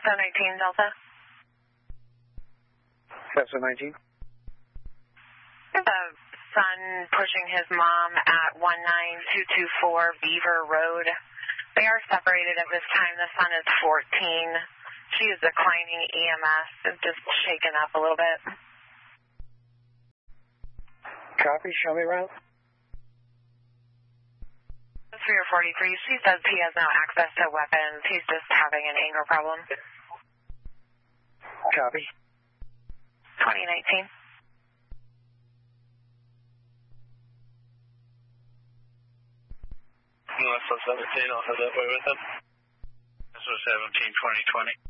SO19 Delta. SO19. There's a son pushing his mom at 19224 Beaver Road. They are separated at this time. The son is 14. She is declining EMS. It's just shaken up a little bit. Copy. Show me around. 343. She says he has no access to weapons. He's just having an anger problem. Copy. 2019. SO17, I'll have that way with him. SO17, 2020.